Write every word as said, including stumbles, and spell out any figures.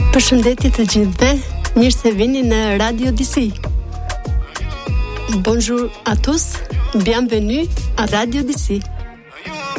Përshëndetje të gjithëve, mirë se vini në Radio D C. Bonjour à tous, bienvenue à Radio D C.